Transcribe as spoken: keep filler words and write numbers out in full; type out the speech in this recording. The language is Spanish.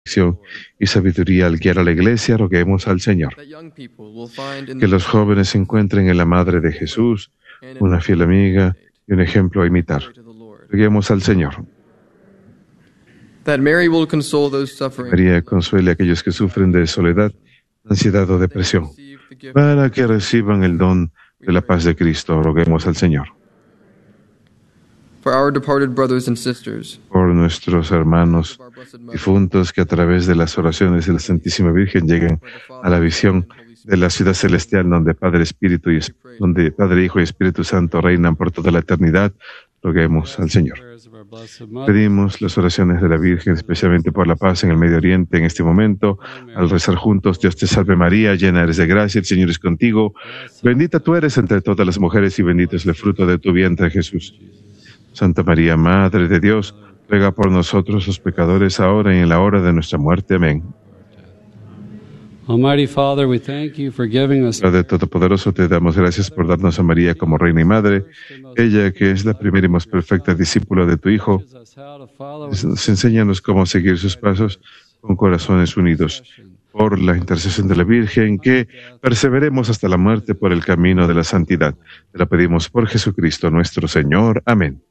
y sabiduría al guiar a la Iglesia, roguemos al Señor. Que los jóvenes encuentren en la Madre de Jesús una fiel amiga y un ejemplo a imitar. Roguemos al Señor. María consuele a aquellos que sufren de soledad, ansiedad o depresión, para que reciban el don de la paz de Cristo. Roguemos al Señor. Por nuestros hermanos difuntos que a través de las oraciones de la Santísima Virgen lleguen a la visión de la ciudad celestial donde Padre, Espíritu y donde Padre, Hijo y Espíritu Santo reinan por toda la eternidad, roguemos al Señor. Pedimos las oraciones de la Virgen, especialmente por la paz en el Medio Oriente en este momento. Al rezar juntos, Dios te salve María, llena eres de gracia, el Señor es contigo. Bendita tú eres entre todas las mujeres y bendito es el fruto de tu vientre, Jesús. Santa María, Madre de Dios, ruega por nosotros los pecadores, ahora y en la hora de nuestra muerte. Amén. Almighty Father, we thank you for giving us. Padre Todopoderoso, te damos gracias por darnos a María como Reina y Madre, ella que es la primera y más perfecta discípula de tu Hijo. Enséñanos cómo seguir sus pasos con corazones unidos. Por la intercesión de la Virgen, que perseveremos hasta la muerte por el camino de la santidad. Te la pedimos por Jesucristo nuestro Señor. Amén.